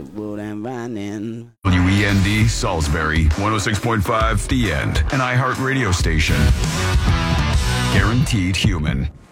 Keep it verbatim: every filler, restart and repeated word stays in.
wood and vining. W E N D Salisbury, one oh six point five The End, an iHeart radio station. Guaranteed human.